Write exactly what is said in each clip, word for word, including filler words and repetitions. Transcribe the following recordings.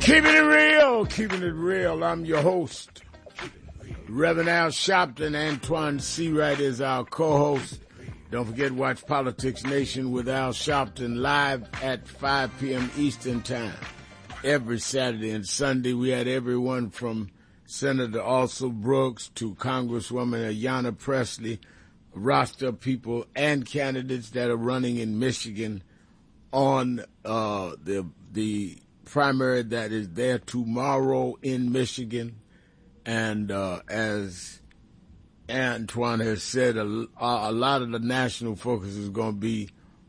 Keeping it real, keeping it real. I'm your host, Reverend Al Sharpton. Antoine Seawright is our co-host. Don't forget, watch Politics Nation with Al Sharpton live at five p.m. Eastern Time every Saturday and Sunday. We had everyone from Senator Alsel Brooks to Congresswoman Ayanna Pressley, a roster of people and candidates that are running in Michigan on uh, the the primary that is there tomorrow in Michigan. And uh, as Antoine has said, a, a lot of the national focus is going to be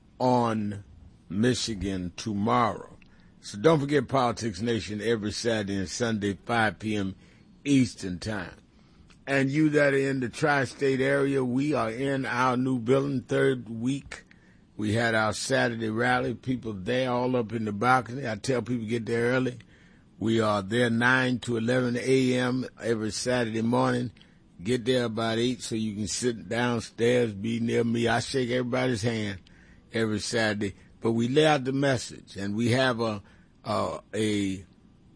on Michigan tomorrow. So don't forget Politics Nation every Saturday and Sunday, five p.m. Eastern Time. And you that are in the tri-state area, we are in our new building, third week. We had our Saturday rally, people there all up in the balcony. I tell people get there early. We are there nine to eleven a.m. every Saturday morning. Get there about eight so you can sit downstairs, be near me. I shake everybody's hand every Saturday. But we lay out the message, and we have a a, a,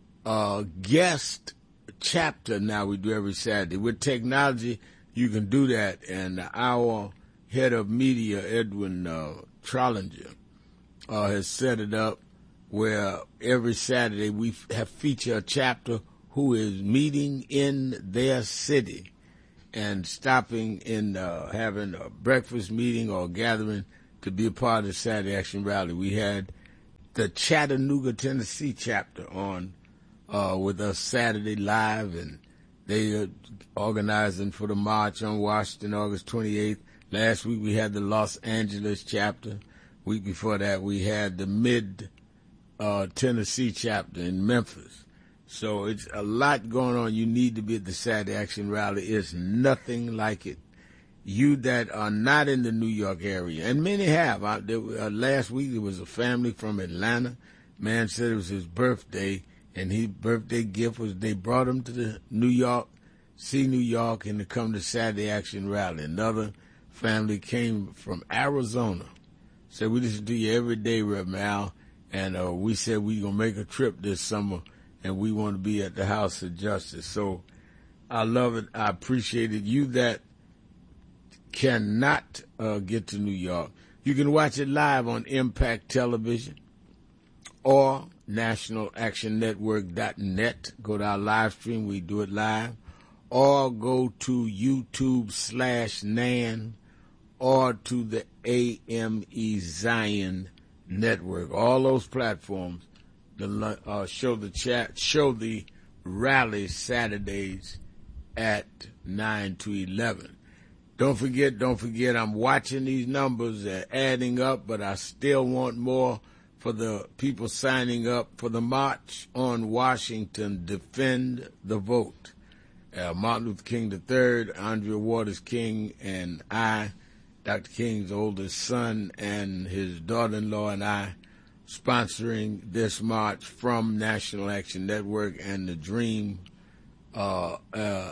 a guest chapter now we do every Saturday. With technology, you can do that, and our head of media, Edwin uh, Trollinger, uh, has set it up where every Saturday we have feature a chapter who is meeting in their city and stopping in, uh, having a breakfast meeting or gathering to be a part of the Saturday Action Rally. We had the Chattanooga, Tennessee chapter on uh, with us Saturday live, and they are organizing for the march on Washington, August twenty-eighth. Last week we had the Los Angeles chapter. Week before that we had the Mid uh, Tennessee chapter in Memphis. So it's a lot going on. You need to be at the Saturday Action Rally. It's nothing like it. You that are not in the New York area, and many have. I, there, uh, last week there was a family from Atlanta. Man said it was his birthday, and his birthday gift was they brought him to the New York, see New York, and to come to Saturday Action Rally. Another family came from Arizona. Said, we listen to you every day, Reverend Al, and uh, we said we going to make a trip this summer, and we want to be at the House of Justice. So I love it. I appreciate it. You that cannot uh, get to New York, you can watch it live on Impact Television or national action network dot net. Go to our live stream. We do it live. Or go to YouTube slash Nan or to the A M E Zion Network. All those platforms the, uh, show the chat, show the rally Saturdays at nine to eleven. Don't forget, don't forget, I'm watching these numbers. They're adding up, but I still want more for the people signing up for the March on Washington. Defend the Vote. Uh, Martin Luther King the third, Andrea Waters King, and I, Doctor King's oldest son, and his daughter-in-law, and I, sponsoring this march from National Action Network and the Dream. Uh, uh,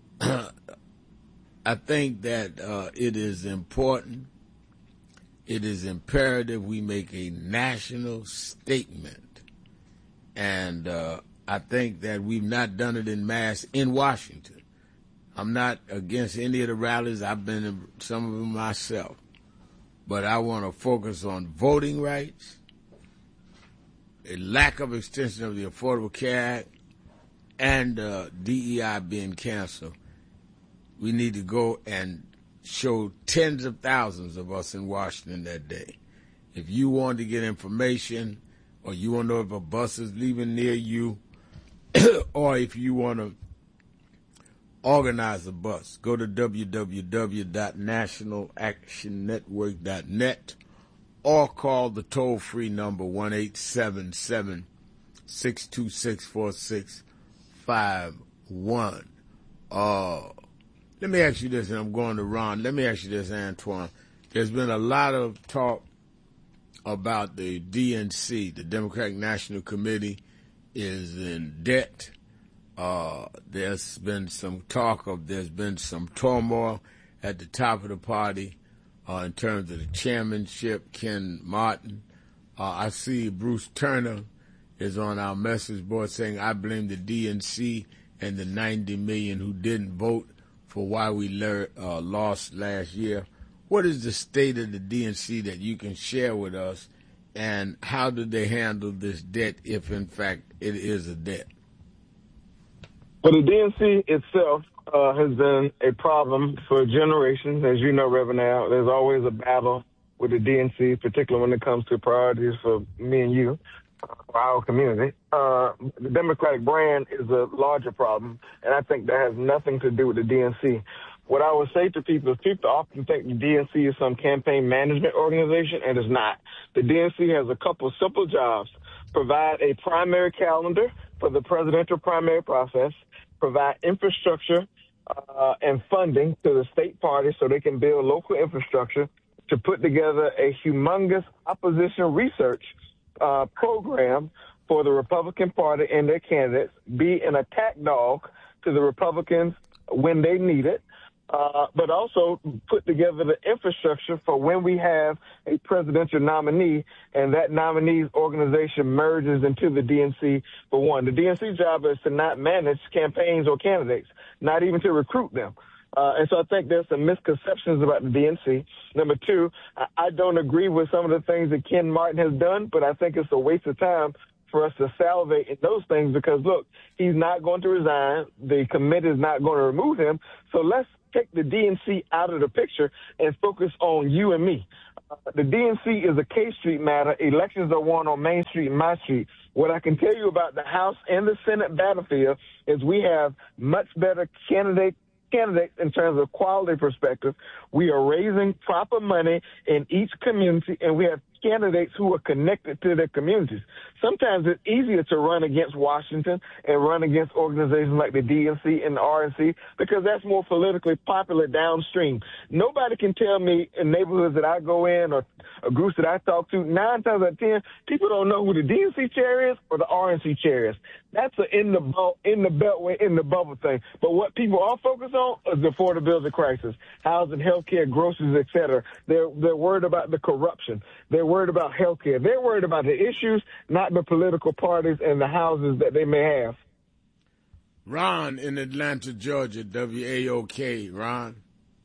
I think that uh, it is important, it is imperative we make a national statement. And uh, I think that we've not done it in mass in Washington. I'm not against any of the rallies. I've been in some of them myself. But I want to focus on voting rights, a lack of extension of the Affordable Care Act, and uh, D E I being canceled. We need to go and show tens of thousands of us in Washington that day. If you want to get information, or you want to know if a bus is leaving near you, or if you want to organize a bus, go to w w w dot national action network dot net or call the toll-free number one eight seven seven, six two six, four six five one. Uh, let me ask you this, and I'm going to Ron. Let me ask you this, Antoine. There's been a lot of talk about the D N C, the Democratic National Committee, is in debt. Uh, there's been some talk of, there's been some turmoil at the top of the party uh, in terms of the chairmanship, Ken Martin. Uh, I see Bruce Turner is on our message board saying, I blame the D N C and the ninety million who didn't vote for why we le- uh, lost last year. What is the state of the D N C that you can share with us, and how do they handle this debt if, in fact, it is a debt? Well, the D N C itself uh, has been a problem for generations. As you know, Reverend Al, there's always a battle with the D N C, particularly when it comes to priorities for me and you, for our community. Uh, the Democratic brand is a larger problem, and I think that has nothing to do with the D N C. What I would say to people is people often think the D N C is some campaign management organization, and it's not. The D N C has a couple simple jobs: provide a primary calendar for the presidential primary process, provide infrastructure uh, and funding to the state parties so they can build local infrastructure, to put together a humongous opposition research uh, program for the Republican Party and their candidates, be an attack dog to the Republicans when they need it, uh, but also put together the infrastructure for when we have a presidential nominee and that nominee's organization merges into the D N C for one. The D N C job is to not manage campaigns or candidates, not even to recruit them. Uh, and so I think there's some misconceptions about the D N C. Number two, I, I don't agree with some of the things that Ken Martin has done, but I think it's a waste of time for us to salivate in those things because, look, he's not going to resign. The committee is not going to remove him. So let's take the D N C out of the picture and focus on you and me. Uh, the D N C is a K Street matter. Elections are won on Main Street and my street. What I can tell you about the House and the Senate battlefield is we have much better candidates candidates in terms of quality perspective. We are raising proper money in each community, and we have candidates who are connected to their communities. Sometimes it's easier to run against Washington and run against organizations like the D N C and the R N C because that's more politically popular downstream. Nobody can tell me in neighborhoods that I go in or, or groups that I talk to, nine times out of ten, people don't know who the D N C chair is or the R N C chair is. That's a in the bu- in the beltway, in the bubble thing. But what people are focused on is the affordability crisis, housing, health care, groceries, et cetera. They're, they're worried about the corruption. They're worried about health care. They're worried about the issues, not the political parties and the houses that they may have. Ron in Atlanta, Georgia, W A O K. Ron.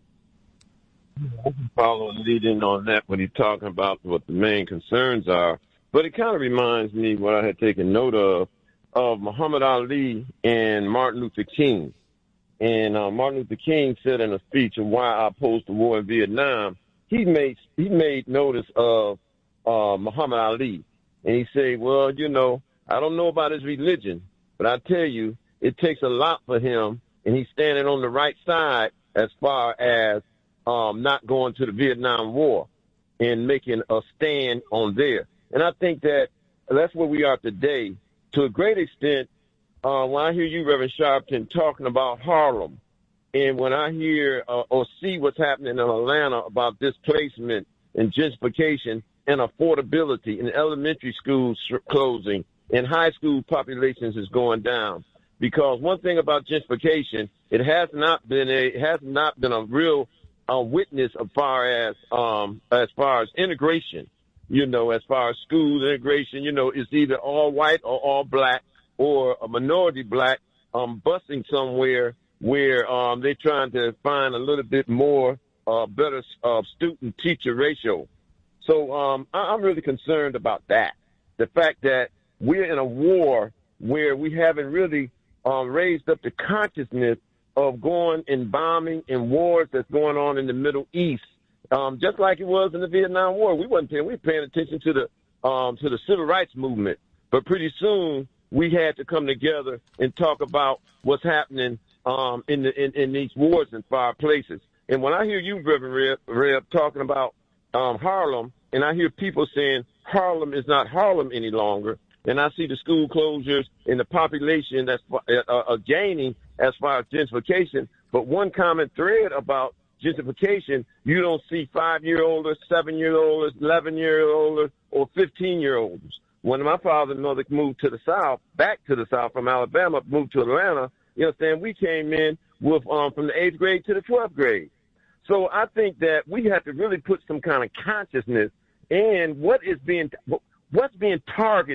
I can follow and lead in on that when he's talking about what the main concerns are. But it kind of reminds me what I had taken note of, of Muhammad Ali and Martin Luther King. And uh, Martin Luther King said in a speech of why I opposed the war in Vietnam, he made he made notice of uh, Muhammad Ali. And he said, well, you know, I don't know about his religion, but I tell you, it takes a lot for him, and he's standing on the right side as far as um, not going to the Vietnam War and making a stand on there. And I think that that's where we are today. To a great extent, uh, when I hear you, Reverend Sharpton, talking about Harlem, and when I hear uh, or see what's happening in Atlanta about displacement and gentrification and affordability and elementary schools closing and high school populations is going down. Because one thing about gentrification, it has not been a it has not been a real uh, witness as far as um, as far as integration. You know, as far as school integration, you know, it's either all white or all black or a minority black um, busing somewhere where um, they're trying to find a little bit more uh, better uh, student-teacher ratio. So um, I- I'm really concerned about that, the fact that we're in a war where we haven't really um, raised up the consciousness of going and bombing and wars that's going on in the Middle East. Um, just like it was in the Vietnam War, we wasn't paying, we were paying attention to the um, to the civil rights movement. But pretty soon we had to come together and talk about what's happening um, in the in, in these wars in far places. And when I hear you, Reverend Reb, Reb talking about um, Harlem, and I hear people saying Harlem is not Harlem any longer, and I see the school closures and the population that's uh, uh, gaining as far as gentrification. But one common thread about gentrification, you don't see five-year-olds, seven-year-olds, eleven-year-olds, or fifteen-year-olds. When my father and mother moved to the South, back to the South from Alabama, moved to Atlanta, you understand, we came in with um, from the eighth grade to the twelfth grade. So I think that we have to really put some kind of consciousness in what is being, what's being targeted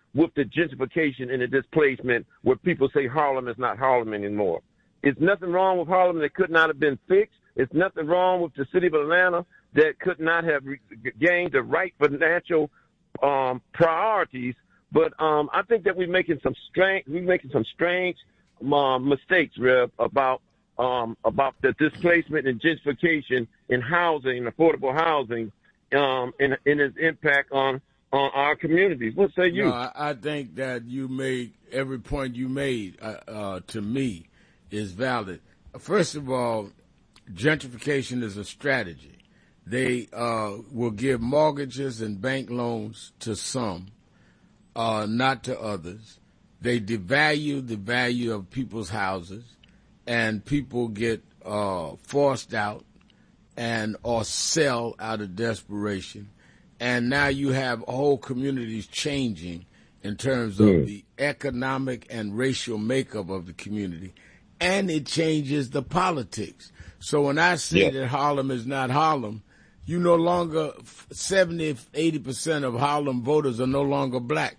with the gentrification and the displacement where people say Harlem is not Harlem anymore. It's nothing wrong with Harlem that could not have been fixed. It's nothing wrong with the city of Atlanta that could not have re- gained the right financial um, priorities. But um, I think that we're making some strange, we're making some strange um, mistakes, Rev, about um, about the displacement and gentrification in housing, affordable housing, um, and, and its impact on, on our communities. What say you? No, I, I think that you made every point you made uh, uh, to me is valid. First of all, gentrification is a strategy. They uh, will give mortgages and bank loans to some, uh, not to others. They devalue the value of people's houses, and people get uh, forced out and or sell out of desperation. And now you have whole communities changing in terms of mm. the economic and racial makeup of the community, and it changes the politics. So when I say yeah. that Harlem is not Harlem, you no longer, seventy, eighty percent of Harlem voters are no longer black.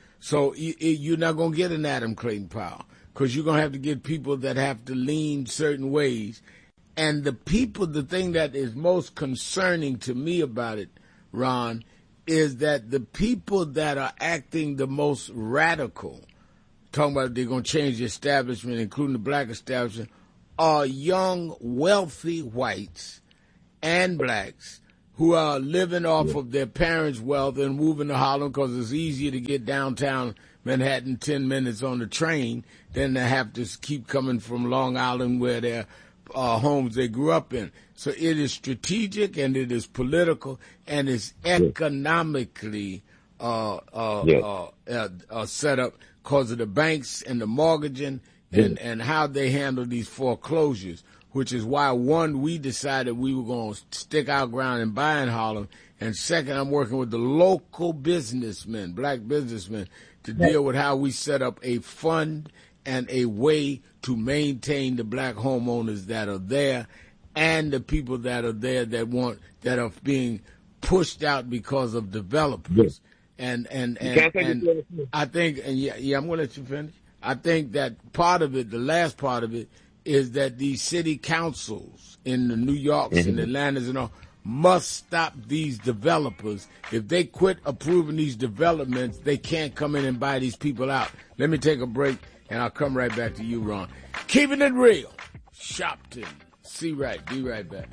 So you're not going to get an Adam Clayton Powell, because you're going to have to get people that have to lean certain ways. And the people, the thing that is most concerning to me about it, Ron, is that the people that are acting the most radical, talking about they're going to change the establishment, including the black establishment, are young, wealthy whites and blacks who are living off of their parents' wealth and moving to Harlem because it's easier to get downtown Manhattan ten minutes on the train than to have to keep coming from Long Island where their uh, homes they grew up in. So it is strategic and it is political and it's economically uh, uh, yeah. uh, uh, uh, set up because of the banks and the mortgaging and, yeah. and how they handle these foreclosures, which is why, one, we decided we were going to stick our ground and buy in Harlem, and second, I'm working with the local businessmen, black businessmen, to deal with how we set up a fund and a way to maintain the black homeowners that are there and the people that are there that want that are being pushed out because of developers. Yeah. And and and, and I think, and yeah, yeah, I'm going to let you finish. I think that part of it, the last part of it, is that these city councils in the New Yorks mm-hmm. and Atlantas and all must stop these developers. If they quit approving these developments, they can't come in and buy these people out. Let me take a break, and I'll come right back to you, Ron. Keeping it real. Shopton. See right. Be right back.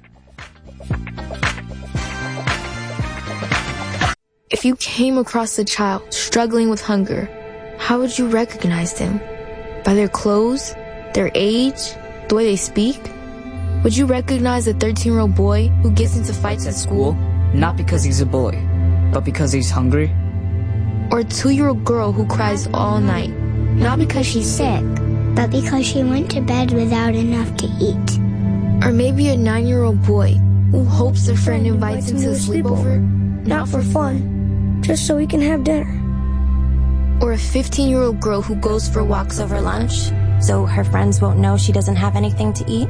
If you came across a child struggling with hunger, how would you recognize them? By their clothes? Their age? The way they speak? Would you recognize a thirteen-year-old boy who gets into fights at school? Not because he's a boy, but because he's hungry? Or a two-year-old girl who cries all night? Not because she's sick, but because she went to bed without enough to eat. Or maybe a nine-year-old boy who hopes a friend invites him to a sleepover? Not for fun, just so he can have dinner. Or a fifteen-year-old girl who goes for walks over lunch, so her friends won't know she doesn't have anything to eat?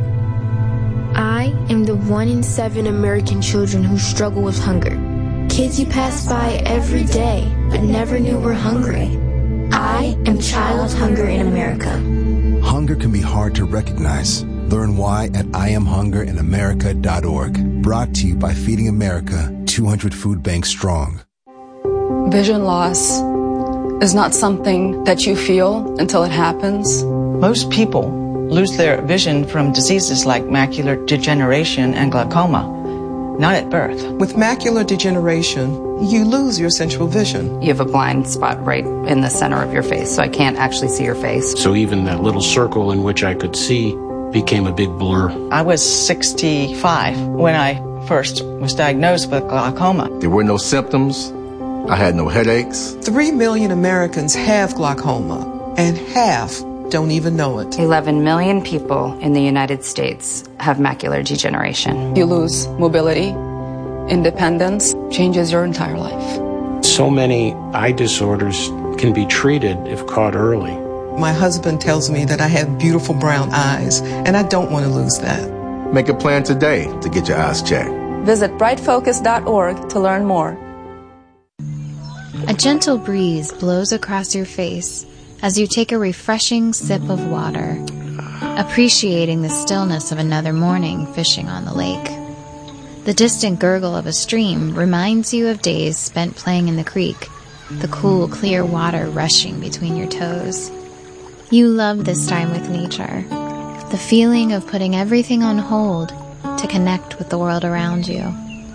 I am the one in seven American children who struggle with hunger. Kids you pass by every day, but never knew were hungry. I am child hunger in America. Hunger can be hard to recognize. Learn why at I am hunger in america dot org. Brought to you by Feeding America, two hundred food banks strong. Vision loss is not something that you feel until it happens. Most people lose their vision from diseases like macular degeneration and glaucoma, not at birth. With macular degeneration, you lose your central vision. You have a blind spot right in the center of your face, so I can't actually see your face. So even that little circle in which I could see became a big blur. I was sixty-five when I first was diagnosed with glaucoma. There were no symptoms. I had no headaches. Three million Americans have glaucoma, and half don't even know it. eleven million people in the United States have macular degeneration. You lose mobility, independence, changes your entire life. So many eye disorders can be treated if caught early. My husband tells me that I have beautiful brown eyes, and I don't want to lose that. Make a plan today to get your eyes checked. Visit bright focus dot org to learn more. A gentle breeze blows across your face as you take a refreshing sip of water, appreciating the stillness of another morning fishing on the lake. The distant gurgle of a stream reminds you of days spent playing in the creek, the cool, clear water rushing between your toes. You love this time with nature, the feeling of putting everything on hold to connect with the world around you.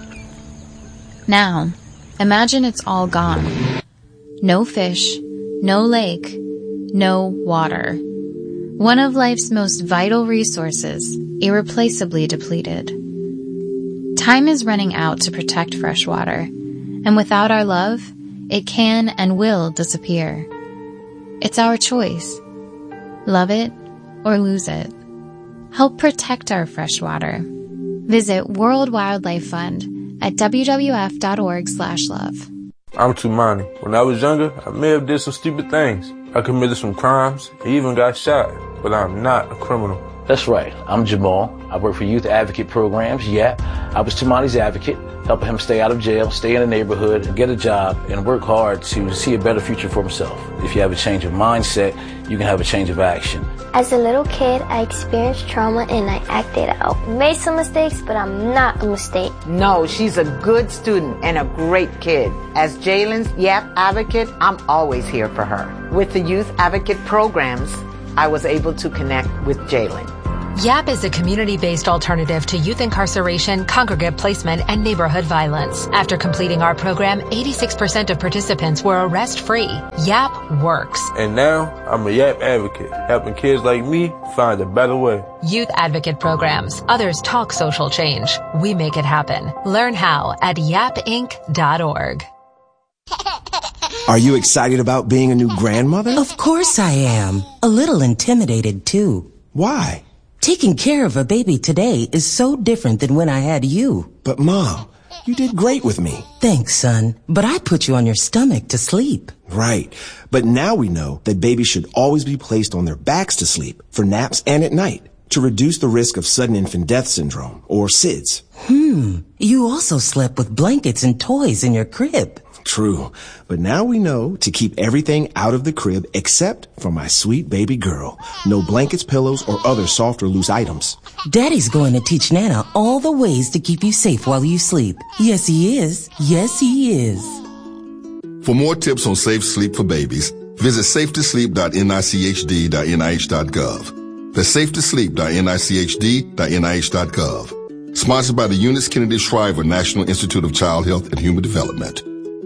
Now, imagine it's all gone. No fish, no lake, no water. One of life's most vital resources, irreplaceably depleted. Time is running out to protect fresh water, and without our love, it can and will disappear. It's our choice. Love it or lose it. Help protect our fresh water. Visit World Wildlife Fund at w w f dot org slash love. I'm Tumani. When I was younger, I may have did some stupid things. I committed some crimes, and even got shot, but I'm not a criminal. That's right. I'm Jamal. I work for Youth Advocate Programs, Y A P. I was Tumani's advocate, helping him stay out of jail, stay in the neighborhood, get a job, and work hard to see a better future for himself. If you have a change of mindset, you can have a change of action. As a little kid, I experienced trauma and I acted out. Made some mistakes, but I'm not a mistake. No, she's a good student and a great kid. As Jalen's Y A P advocate, I'm always here for her. With the Youth Advocate Programs, I was able to connect with Jalen. Y A P is a community-based alternative to youth incarceration, congregate placement, and neighborhood violence. After completing our program, eighty-six percent of participants were arrest-free. Y A P works. And now, I'm a Y A P advocate, helping kids like me find a better way. Youth Advocate Programs. Others talk social change. We make it happen. Learn how at yap inc dot org. Are you excited about being a new grandmother? Of course I am. A little intimidated, too. Why? Taking care of a baby today is so different than when I had you. But, Mom, you did great with me. Thanks, son. But I put you on your stomach to sleep. Right. But now we know that babies should always be placed on their backs to sleep, for naps and at night, to reduce the risk of sudden infant death syndrome, or S I D S. Hmm. You also slept with blankets and toys in your crib. True. But now we know to keep everything out of the crib except for my sweet baby girl. No blankets, pillows, or other soft or loose items. Daddy's going to teach Nana all the ways to keep you safe while you sleep. Yes, he is. Yes, he is. For more tips on safe sleep for babies, visit safe to sleep dot n i c h d dot n i h dot gov. That's safe to sleep dot n i c h d dot n i h dot gov. Sponsored by the Eunice Kennedy Shriver National Institute of Child Health and Human Development.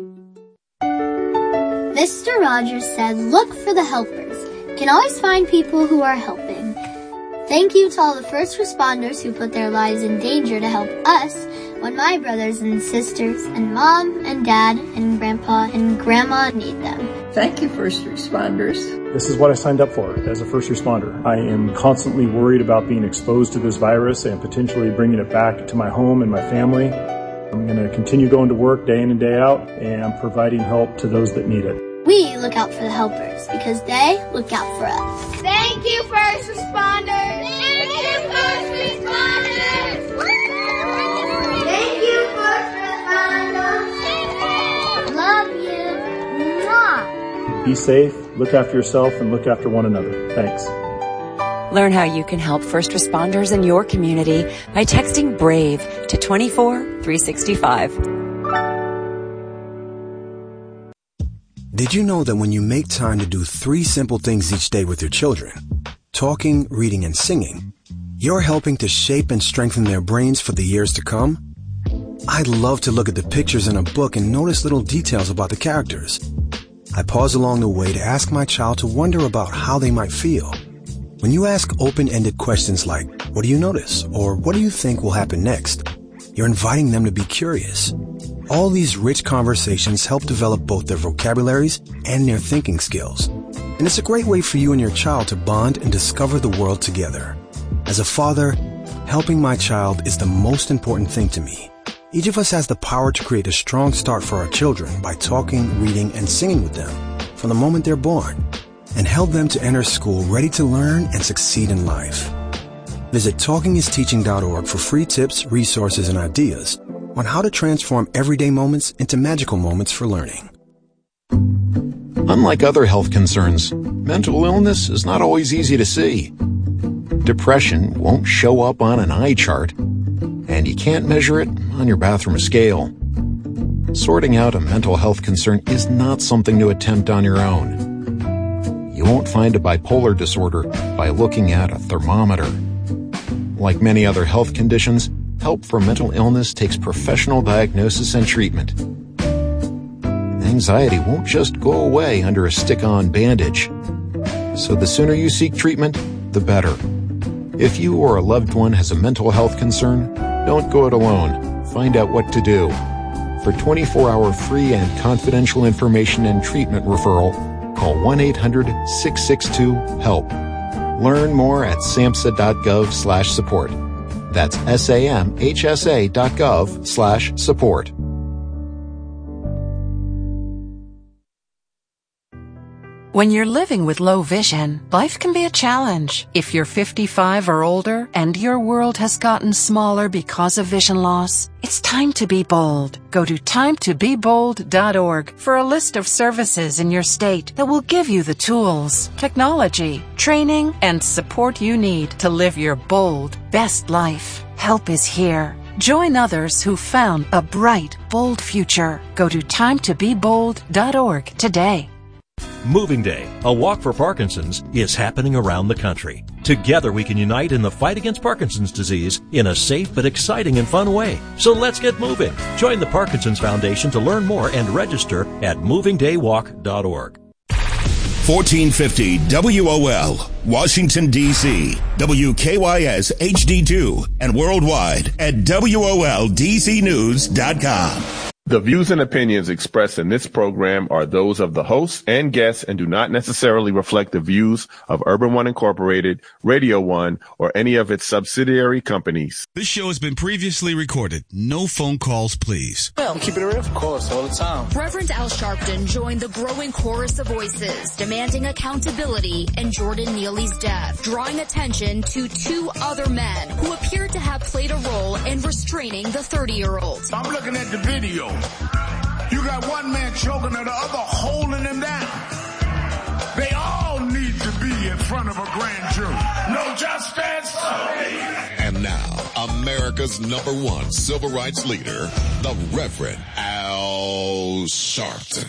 Mister Rogers said, look for the helpers. You can always find people who are helping. Thank you to all the first responders who put their lives in danger to help us when my brothers and sisters and mom and dad and grandpa and grandma need them. Thank you, first responders. This is what I signed up for as a first responder. I am constantly worried about being exposed to this virus and potentially bringing it back to my home and my family. I'm going to continue going to work day in and day out and providing help to those that need it. We look out for the helpers because they look out for us. Thank you, first responders. Thank you, first responders. Thank you, first responders. Love you. Mwah. Be safe, look after yourself, and look after one another. Thanks. Learn how you can help first responders in your community by texting BRAVE to two four three six five. Did you know that when you make time to do three simple things each day with your children, talking, reading, and singing, you're helping to shape and strengthen their brains for the years to come? I love to look at the pictures in a book and notice little details about the characters. I pause along the way to ask my child to wonder about how they might feel. When you ask open-ended questions like, what do you notice? Or what do you think will happen next? You're inviting them to be curious. All these rich conversations help develop both their vocabularies and their thinking skills. And it's a great way for you and your child to bond and discover the world together. As a father, helping my child is the most important thing to me. Each of us has the power to create a strong start for our children by talking, reading, and singing with them from the moment they're born, and help them to enter school ready to learn and succeed in life. Visit talking is teaching dot org for free tips, resources, and ideas on how to transform everyday moments into magical moments for learning. Unlike other health concerns, mental illness is not always easy to see. Depression won't show up on an eye chart, and you can't measure it on your bathroom scale. Sorting out a mental health concern is not something to attempt on your own. You won't find a bipolar disorder by looking at a thermometer. Like many other health conditions, help for mental illness takes professional diagnosis and treatment. Anxiety won't just go away under a stick-on bandage. So the sooner you seek treatment, the better. If you or a loved one has a mental health concern, don't go it alone. Find out what to do. For twenty-four hour free and confidential information and treatment referral, call one eight hundred six six two HELP. Learn more at samhsa.gov slash support. That's S-A-M-H-S-A dot gov slash support. When you're living with low vision, life can be a challenge. If you're fifty-five or older and your world has gotten smaller because of vision loss, it's time to be bold. Go to time to be bold dot org for a list of services in your state that will give you the tools, technology, training, and support you need to live your bold, best life. Help is here. Join others who found a bright, bold future. Go to time to be bold dot org today. Moving Day, a walk for Parkinson's, is happening around the country. Together we can unite in the fight against Parkinson's disease in a safe but exciting and fun way. So let's get moving. Join the Parkinson's Foundation to learn more and register at moving day walk dot org. fourteen fifty W O L, Washington, D C, W K Y S H D two, and worldwide at W O L D C news dot com. The views and opinions expressed in this program are those of the hosts and guests and do not necessarily reflect the views of Urban One Incorporated, Radio One, or any of its subsidiary companies. This show has been previously recorded. No phone calls, please. Yeah, I'm keeping it real, of course, all the time. Reverend Al Sharpton joined the growing chorus of voices demanding accountability in Jordan Neely's death, drawing attention to two other men who appeared to have played a role in restraining the thirty-year-old. I'm looking at the video. You got one man choking and the other holding him down. They all need to be in front of a grand jury. No justice. And now, America's number one civil rights leader, the Reverend Al Sharpton.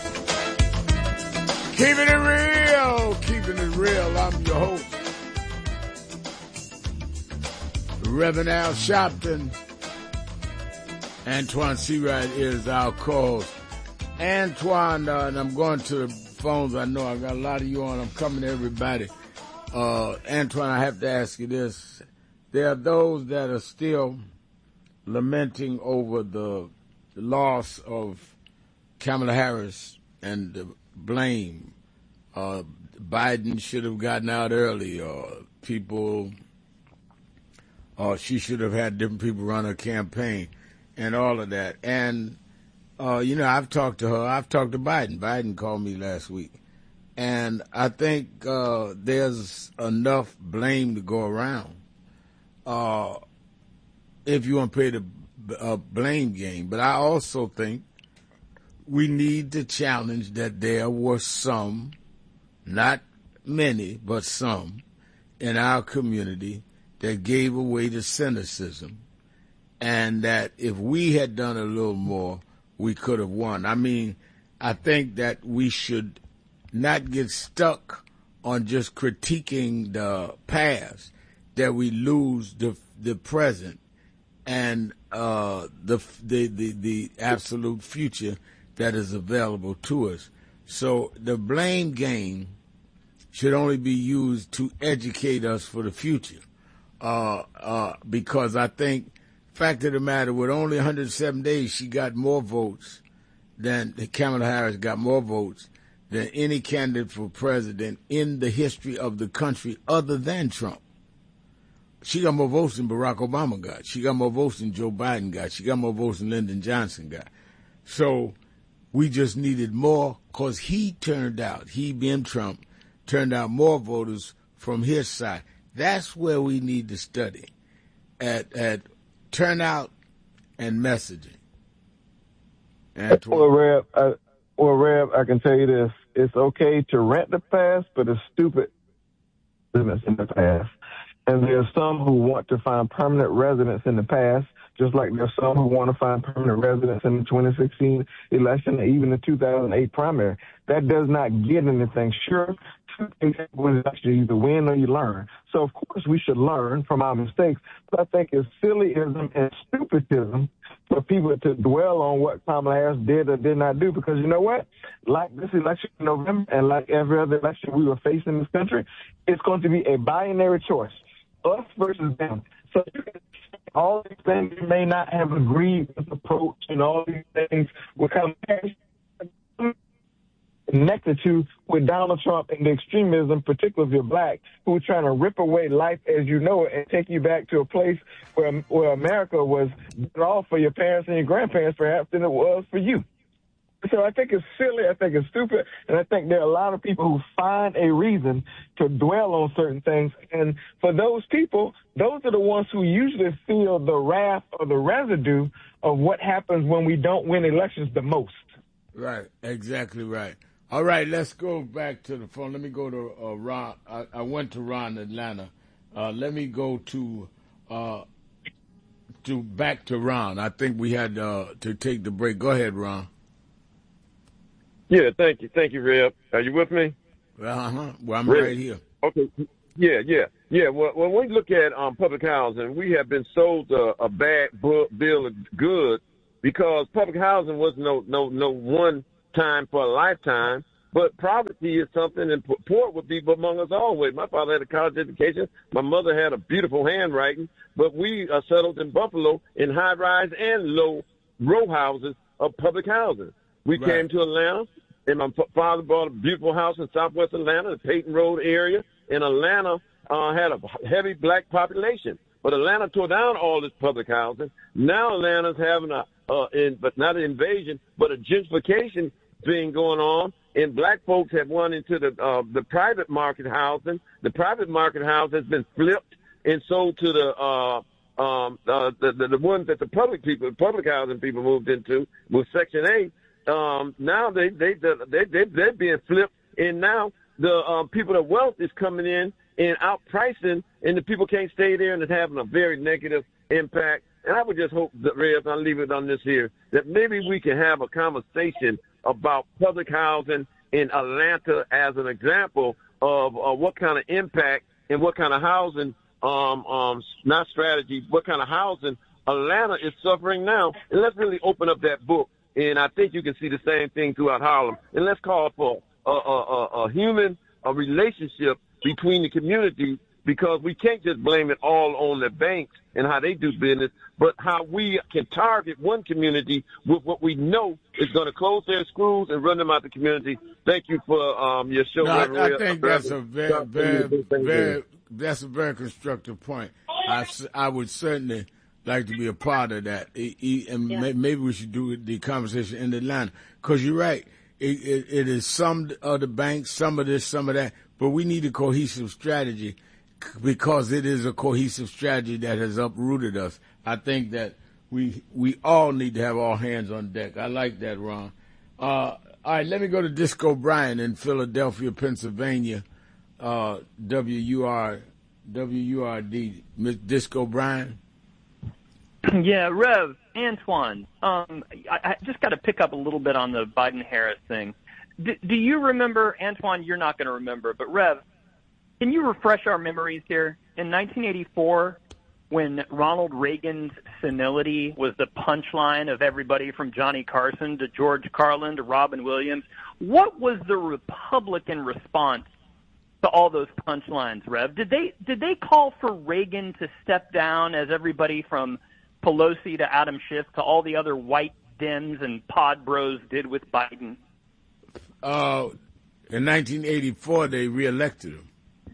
Keeping it real, keeping it real. I'm your host, Reverend Al Sharpton. Antoine Seawright is our co-host. Antoine, uh, and I'm going to the phones. I know I got a lot of you on. I'm coming to everybody. Uh, Antoine, I have to ask you this. There are those that are still lamenting over the, the loss of Kamala Harris and the blame. Uh, Biden should have gotten out early. Or people, or she should have had different people run her campaign. And all of that. And, uh, you know, I've talked to her. I've talked to Biden. Biden called me last week. And I think uh, there's enough blame to go around uh, if you want to play the uh, blame game. But I also think we need to challenge that there were some, not many, but some, in our community that gave away to cynicism. And that if we had done a little more, we could have won. I mean, I think that we should not get stuck on just critiquing the past, that we lose the the present and uh, the, the the the absolute future that is available to us. So the blame game should only be used to educate us for the future, uh, uh, because I think. Fact of the matter, with only one hundred seven days, she got more votes than Kamala Harris got more votes than any candidate for president in the history of the country other than Trump. She got more votes than Barack Obama got. She got more votes than Joe Biden got. She got more votes than Lyndon Johnson got. So we just needed more because he turned out, he being Trump, turned out more voters from his side. That's where we need to study at at turnout and messaging. Well, Reb, I, well, Reb, I can tell you this. it's okay to rent the past, but it's stupid residence in the past. And there's some who want to find permanent residence in the past, just like there's some who want to find permanent residence in the twenty sixteen election and even the two thousand eight primary. That does not get anything. Sure, you either win or you learn. So, of course, we should learn from our mistakes. But I think it's sillyism and stupidism for people to dwell on what Kamala Harris did or did not do, because you know what? Like this election in November and like every other election we were facing in this country, it's going to be a binary choice, us versus them. So you can all these things you may not have agreed with the approach and all these things will come connected to with Donald Trump and the extremism, particularly if you're black, who are trying to rip away life as you know it and take you back to a place where where America was better off for your parents and your grandparents perhaps than it was for you. So I think it's silly, I think it's stupid, and I think there are a lot of people who find a reason to dwell on certain things. And for those people, those are the ones who usually feel the wrath or the residue of what happens when we don't win elections the most. Right, exactly right. All right, let's go back to the phone. Let me go to uh, Ron. I, I went to Ron, Atlanta. Uh, let me go to uh, to back to Ron. I think we had uh, to take the break. Go ahead, Ron. Yeah, thank you. Thank you, Reb. Are you with me? Uh-huh. Well, I'm Reb. right here. Okay. Yeah, yeah. Yeah, well, when we look at um, public housing, we have been sold a, a bad bill of goods because public housing was no no no one time for a lifetime, but poverty is something, and poor would be among us always. My father had a college education. My mother had a beautiful handwriting, but we are settled in Buffalo in high-rise and low row houses of public housing. We right. came to Atlanta, and my father bought a beautiful house in southwest Atlanta, the Peyton Road area, and Atlanta uh, had a heavy black population. But Atlanta tore down all this public housing. Now Atlanta's having a, uh, in, but not an invasion, but a gentrification thing going on, and black folks have won into the uh, the private market housing. The private market house has been flipped and sold to the uh, um, uh, the, the the ones that the public people, the public housing people moved into with Section eight. Um, now they they they they they're being flipped, and now the uh, people of wealth is coming in and outpricing, and the people can't stay there, and it's having a very negative impact. And I would just hope that, Reb, I'll leave it on this here, that maybe we can have a conversation about public housing in Atlanta as an example of uh, what kind of impact and what kind of housing, um, um, not strategy, what kind of housing Atlanta is suffering now. And let's really open up that book. And I think you can see the same thing throughout Harlem. And let's call for a, a, a, a human, a relationship between the communities, because we can't just blame it all on the banks and how they do business, but how we can target one community with what we know is going to close their schools and run them out the community. Thank you for um, your show. No, I, I think that's a very, very, very, that's a very constructive point. I, I would certainly like to be a part of that. And yeah. maybe we should do the conversation in Atlanta, because you're right. It, it, it is some of the banks, some of this, some of that, but we need a cohesive strategy, because it is a cohesive strategy that has uprooted us. I think that we we all need to have all hands on deck. I like that, Ron. Uh, all right, let me go to Disco Brian in Philadelphia, Pennsylvania. Uh, W U R W U R D. Miss Disco Brian. Yeah, Rev, Antoine. Um, I, I just got to pick up a little bit on the Biden-Harris thing. D- do you remember, Antoine? You're not going to remember, but Rev, can you refresh our memories here? In nineteen eighty-four, when Ronald Reagan's senility was the punchline of everybody from Johnny Carson to George Carlin to Robin Williams, what was the Republican response to all those punchlines, Rev? Did they did they call for Reagan to step down, as everybody from Pelosi to Adam Schiff to all the other white Dems and pod bros did with Biden? Uh, in nineteen eighty-four, they reelected him.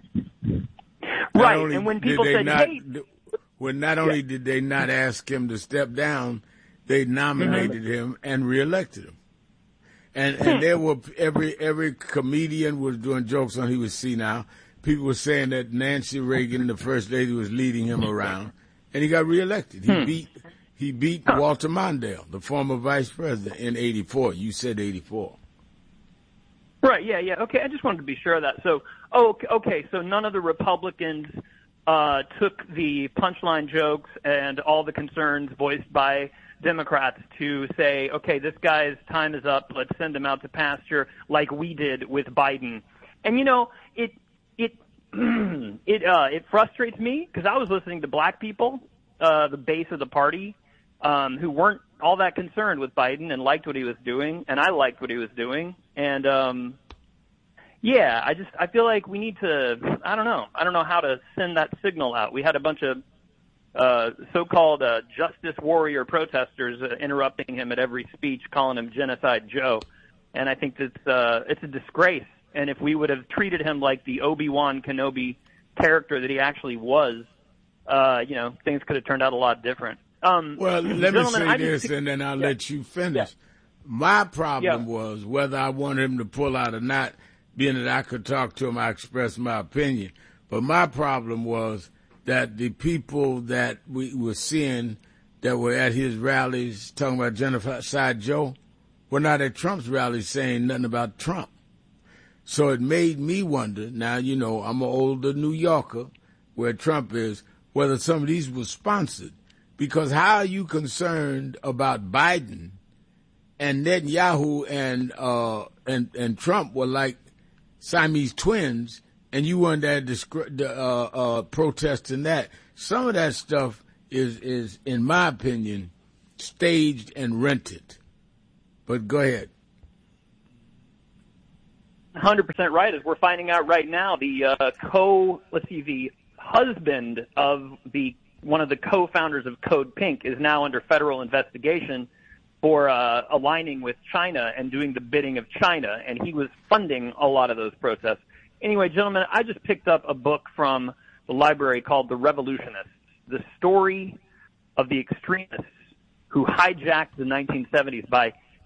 Right, and when people said, not, hey... When not only yeah. did they not ask him to step down, they nominated mm-hmm. him and reelected him. And and there were, every every comedian was doing jokes on he was senile. People were saying that Nancy Reagan, the first lady, was leading him around, and he got reelected. He hmm. beat he beat huh. Walter Mondale, the former vice president, in eighty-four. You said eighty-four. Right, yeah, yeah. Okay, I just wanted to be sure of that. So, oh, okay, so none of the Republicans uh, took the punchline jokes and all the concerns voiced by Democrats to say, okay, this guy's time is up, let's send him out to pasture like we did with Biden. And, you know, it it it uh, it frustrates me because I was listening to black people, uh, the base of the party, um, who weren't all that concerned with Biden and liked what he was doing, and I liked what he was doing. And, um, yeah, I just I feel like we need to, I don't know, I don't know how to send that signal out. We had a bunch of uh, so-called uh, justice warrior protesters uh, interrupting him at every speech, calling him Genocide Joe. And I think it's, uh, it's a disgrace. And if we would have treated him like the Obi-Wan Kenobi character that he actually was, uh, you know, things could have turned out a lot different. Um, well, let me say I this, just, and then I'll yeah. let you finish. Yeah. My problem yeah. was whether I wanted him to pull out or not, being that I could talk to him, I expressed my opinion. But my problem was that the people that we were seeing that were at his rallies talking about Genocide Joe were not at Trump's rallies saying nothing about Trump. So it made me wonder, now, you know, I'm an older New Yorker where Trump is, whether some of these were sponsored. Because how are you concerned about Biden and Netanyahu and uh, and and Trump were like Siamese twins, and you weren't there disc- uh, uh, protesting that? Some of that stuff is, is, in my opinion, staged and rented. But go ahead. one hundred percent right. As we're finding out right now, the uh, co, let's see, the husband of the one of the co-founders of Code Pink is now under federal investigation for uh, aligning with China and doing the bidding of China, and he was funding a lot of those protests. Anyway, gentlemen, I just picked up a book from the library called The Revolutionists, the story of the extremists who hijacked the nineteen seventies by